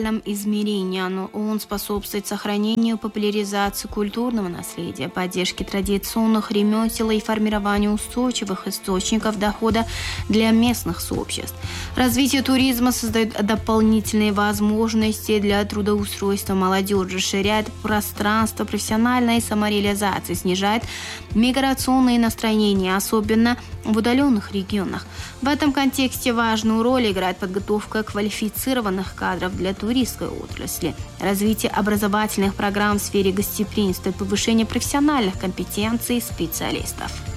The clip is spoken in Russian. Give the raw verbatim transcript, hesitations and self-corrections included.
измерении. Он способствует сохранению и популяризации культурного наследия, поддержке традиционных ремесел и формированию устойчивых источников дохода для местных сообществ. Развитие туризма создает дополнительные возможности для трудоустройства молодежи, расширяет пространство профессиональной самореализации, снижает миграционные настроения, особенно в удаленных регионах. В этом контексте важную роль играет подготовка квалифицированных кадров для туристской отрасли, развитие образовательных программ в сфере гостеприимства и повышение профессиональных компетенций специалистов.